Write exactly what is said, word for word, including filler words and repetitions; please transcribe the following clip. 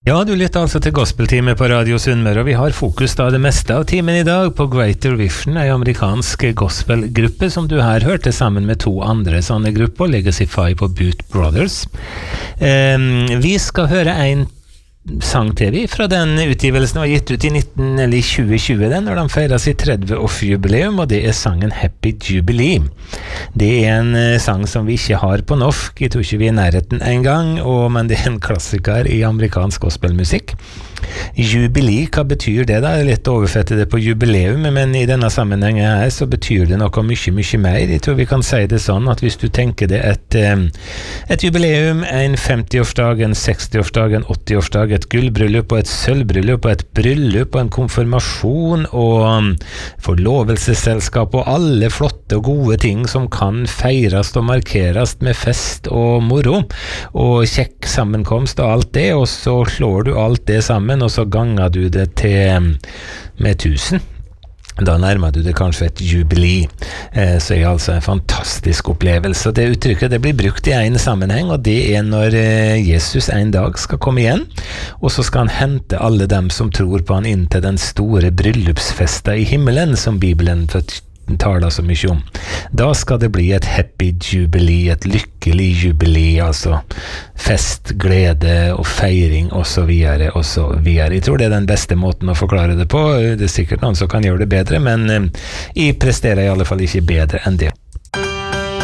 Ja, du lytter altså til Gospeltime på Radio Sunnmøre, og vi har fokus da det meste av timen i dag på Greater Vision, en amerikansk gospelgruppe som du her hørte sammen med to andre sånne grupper, Legacy Five og Boot Brothers. Um, vi skal høre en sang-tv fra den utgivelsen var gitt ut i nitten, eller i tjue tjue den, når de feiret sitt tredve-årsjubileum, og det er sangen Happy Jubilee. Det er en uh, sang som vi ikke har på norsk, jeg tror ikke vi er i nærheten en gang, og, men det er en klassiker i amerikansk gospelmusikk. Jubilee, hva betyr det da? Det er lett å overfette det på jubileum, men i denne sammenhengen her så betyr det noe mye, mye mer. Jeg tror vi kan si det sånn at hvis du tenker det et, et jubileum, en femti-årsdag, en seksti-årsdag, en åtti-årsdag, et gullbryllup og et sølvbryllup og et bryllup og en konfirmasjon og forlovelsesselskap og alle flotte og gode ting som kan feires og markeres med fest og moro og kjekk sammenkomst og alt det, og så slår du alt det sammen og så ganger du det til med tusen. Da nærmer du det kanskje et jubilee, eh, så er det altså en fantastisk opplevelse. Og det uttrykket det blir brukt i en sammenheng, og det er når eh, Jesus en dag skal komme igjen, og så skal han hente alle dem som tror på han inn til den store bryllupsfesta i himmelen, som Bibelen taler så mye om. Da skal det bli et happy jubilee, et lykkelig jubilee, altså fest, glede og feiring og så videre og så videre. Jeg tror det er den beste måten å forklare det på. Det er sikkert noen som kan gjøre det bedre, men jeg presterer i alle fall ikke bedre enn det.